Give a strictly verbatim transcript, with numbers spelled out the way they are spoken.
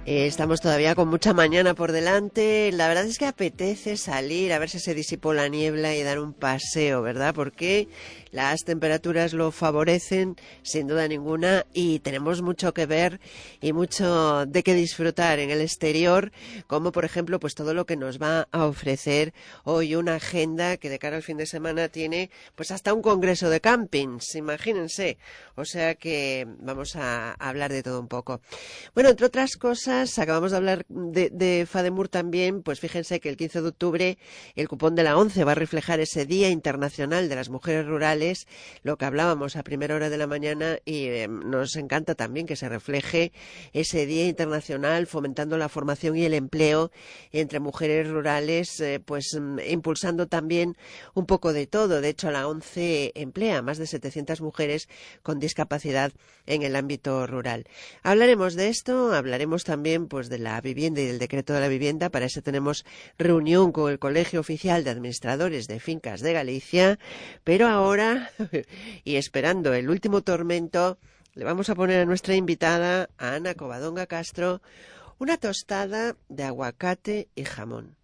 Eh, estamos todavía con mucha mañana por delante. La verdad es que apetece salir a ver si se disipó la niebla y dar un paseo, ¿verdad? Porque las temperaturas lo favorecen, sin duda ninguna, y tenemos mucho que ver y mucho de qué disfrutar en el exterior, como por ejemplo, pues todo lo que nos va a ofrecer hoy una agenda que de cara al fin de semana tiene pues hasta un congreso de campings, imagínense. O sea que vamos a hablar de todo un poco. Bueno, entre otras cosas, acabamos de hablar de, de FADEMUR también, pues fíjense que el quince de octubre el cupón de la ONCE va a reflejar ese Día Internacional de las Mujeres Rurales, lo que hablábamos a primera hora de la mañana, y eh, nos encanta también que se refleje ese Día Internacional fomentando la formación y el empleo entre mujeres rurales, eh, pues impulsando también un poco de todo. De hecho, la ONCE emplea a más de setecientas mujeres con discapacidad en el ámbito rural. Hablaremos de esto, hablaremos también pues de la vivienda y del decreto de la vivienda. Para eso tenemos reunión con el Colegio Oficial de Administradores de Fincas de Galicia, pero ahora, y esperando el último tormento, le vamos a poner a nuestra invitada, a Ana Covadonga Castro, una tostada de aguacate y jamón.